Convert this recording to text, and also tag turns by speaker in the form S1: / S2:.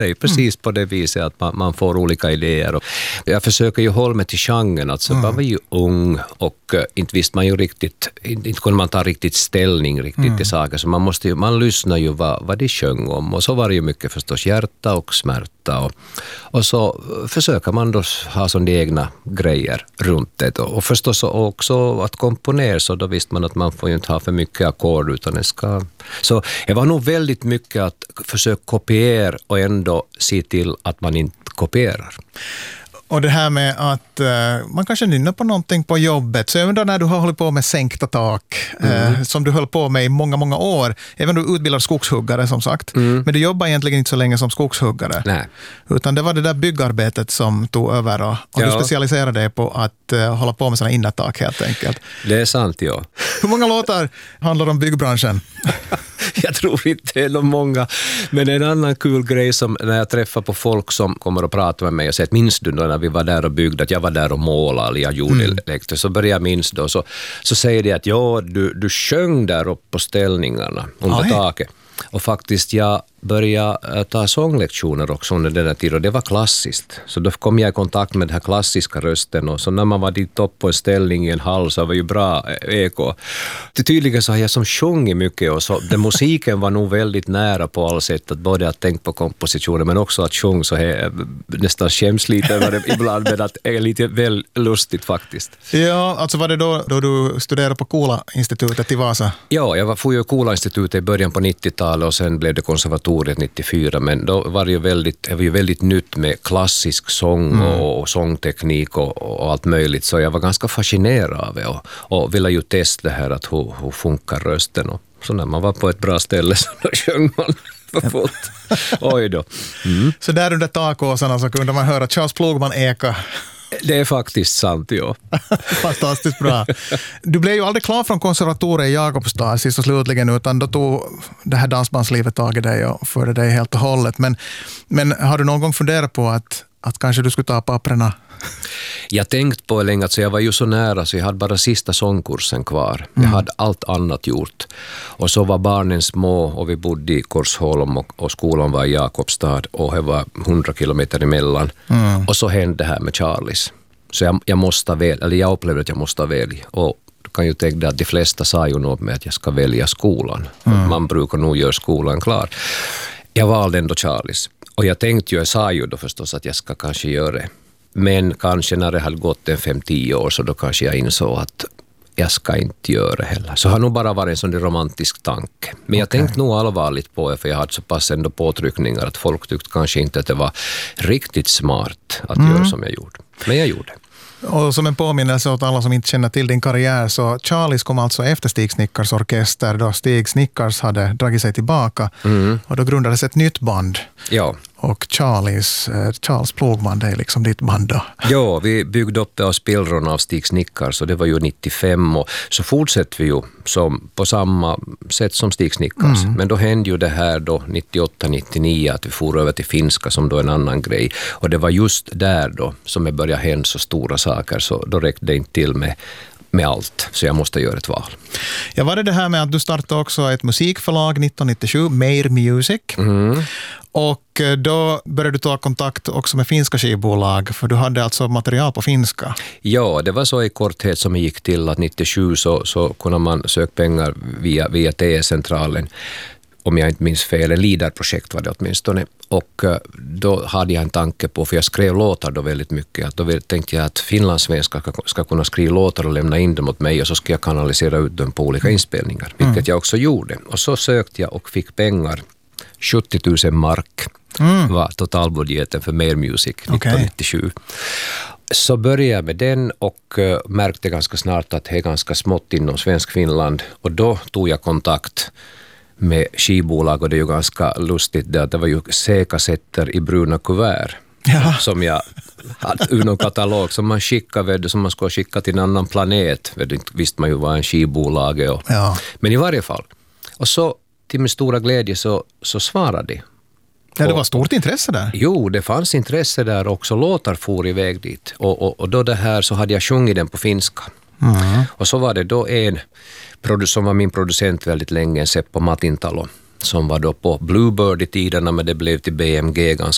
S1: Det är precis på det viset att man får olika idéer. Och jag försöker ju hålla mig till genren. Alltså, man var ju ung och inte visste man ju riktigt, inte kunde man ta riktigt ställning riktigt till saker. Så man lyssnar ju vad de sjöng om. Och så var det ju mycket förstås hjärta och smärta. Och så försöker man då ha sådana egna grejer runt det. Och förstås också att komponera, så då visste man att man får ju inte ha för mycket ackord utan det ska... Så det var nog väldigt mycket att försöka kopiera och ändå se till att man inte kopierar.
S2: Och det här med att man kanske nynnar på någonting på jobbet. Så även då när du har hållit på med sänkta tak, som du höll på med i många, många år. Även du utbildad skogshuggare som sagt. Men du jobbar egentligen inte så länge som skogshuggare.
S1: Nej.
S2: Utan det var det där byggarbetet som tog över och du specialiserade dig på att hålla på med sådana innertak helt enkelt.
S1: Det är sant, ja.
S2: Hur många låtar handlar om byggbranschen?
S1: Jag tror inte det är någon många. Men en annan kul grej som när jag träffar på folk som kommer och pratar med mig och säger att minns du då när vi var där och byggde, att jag var där och målade eller jag gjorde elekter, så börjar jag minns då. Så säger de att du sjöng där uppe på ställningarna under taket. Och faktiskt jag började ta sånglektioner också under den här tiden och det var klassiskt. Så då kom jag i kontakt med den här klassiska rösten och så när man var dit upp på en ställning i en hall så var ju bra eko. Tydligen så har jag som sjungit mycket och så den musiken var nog väldigt nära på alla sätt, att både att tänka på kompositionen men också att sjung så här nästan skäms lite över det ibland, men att det är lite väl lustigt faktiskt.
S2: Ja, alltså var det då du studerade på Kula-institutet i Vasa? Ja,
S1: jag får ju Kula-institutet i början på 90-talet och sen blev det konservatoriet 94, men då var det ju väldigt nytt med klassisk sång och sångteknik och allt möjligt, så jag var ganska fascinerad av det och ville ju testa det här att hur funkar rösten, och så när man var på ett bra ställe så då sjöng man för fullt. Oj då.
S2: Så där under takåsarna så kunde man höra Charles Plugman eka.
S1: Det är faktiskt sant, ja.
S2: Fantastiskt bra. Du blev ju aldrig klar från konservatoriet i Jakobstad sist och slutligen, utan då tog det här dansbandslivet tag i dig och förde dig helt och hållet. Men har du någon gång funderat på att kanske du skulle ta papperna?
S1: Jag tänkte på det länge, så jag var ju så nära så jag hade bara sista sångkursen kvar. Jag hade allt annat gjort. Och så var barnen små och vi bodde i Korsholm och skolan var i Jakobstad och det var 100 kilometer emellan. Och så hände det här med Charlies. Så jag upplevde att jag måste välja. Och du kan ju tänka dig att de flesta sa ju något med att jag ska välja skolan. Man brukar nog göra skolan klar. Jag valde ändå Charlies. Och jag sa ju då förstås att jag ska kanske göra det. Men kanske när det hade gått 5-10 år så då kanske jag insåg att jag ska inte göra det heller. Så har nog bara varit en sån romantisk tanke. Men jag tänkte nog allvarligt på det, för jag hade så pass ändå påtryckningar att folk tyckte kanske inte att det var riktigt smart att göra som jag gjorde. Men jag gjorde.
S2: Och som en påminnelse åt alla som inte känner till din karriär, så Charlies kom alltså efter Stig Snickars orkester då Stig Snickars hade dragit sig tillbaka och då grundades ett nytt band.
S1: Ja.
S2: Och Charles Plugman, det är liksom ditt band då.
S1: Ja, vi byggde upp det av spillrorna av Stig Snickars och det var ju 95 och så fortsätter vi ju på samma sätt som Stig Snickars. Men då hände ju det här då 98-99 att vi for över till finska som då en annan grej. Och det var just där då som det började hända så stora saker, så då räckte det inte till med allt, så jag måste göra ett val.
S2: Ja, var det här med att du startade också ett musikförlag 1997, Meir Music. Och då började du ta kontakt också med finska skivbolag, för du hade alltså material på finska. Ja,
S1: det var så i korthet som det gick till att 97 så kunde man söka pengar via TE-centralen. Om jag inte minns fel, en LIDAR-projekt var det åtminstone. Och då hade jag en tanke på, för jag skrev låtar då väldigt mycket, att då tänkte jag att finlandssvenskar ska kunna skriva låtar och lämna in dem åt mig och så ska jag kanalisera ut dem på olika inspelningar, vilket jag också gjorde. Och så sökte jag och fick pengar, 70 000 mark var totalbudgeten för Meir Music 1997. Så började jag med den och märkte ganska snart att det är ganska smått inom svensk Finland, och då tog jag kontakt med skivbolag, och det är ju ganska lustigt det var ju C-kassetter i bruna kuvert som jag hade ur någon katalog som man skickade, som man skulle skicka till en annan planet. Visste man ju vad en skivbolag är. Men i varje fall. Och så till min stora glädje så svarade de.
S2: Ja, det var stort intresse där.
S1: Jo, det fanns intresse där också. Låtar for iväg dit. Och då det här så hade jag sjungit den på finska. Och så var det då en som var min producent väldigt länge, Seppo Matintalo, som var då på Bluebird i tiderna, men det blev till BMG